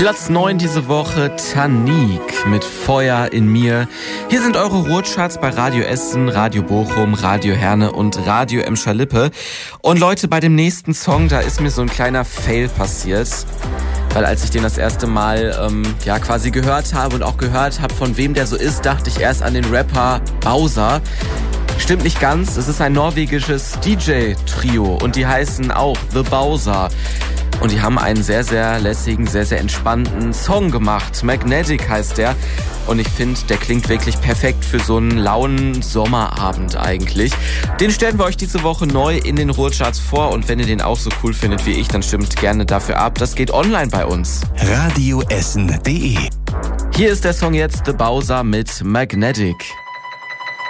Platz 9 diese Woche, Tanik mit Feuer in mir. Hier sind eure Ruhrcharts bei Radio Essen, Radio Bochum, Radio Herne und Radio Emscher-Lippe. Und Leute, bei dem nächsten Song, da ist mir so ein kleiner Fail passiert. Weil als ich den das erste Mal quasi gehört habe und auch gehört habe, von wem der so ist, dachte ich erst an den Rapper Bowser. Stimmt nicht ganz, es ist ein norwegisches DJ-Trio und die heißen auch The Bowser. Und die haben einen sehr, sehr lässigen, sehr, sehr entspannten Song gemacht. Magnetic heißt der. Und ich finde, der klingt wirklich perfekt für so einen lauen Sommerabend eigentlich. Den stellen wir euch diese Woche neu in den Ruhrcharts vor. Und wenn ihr den auch so cool findet wie ich, dann stimmt gerne dafür ab. Das geht online bei uns. radioessen.de. Hier ist der Song jetzt, The Bowser mit Magnetic.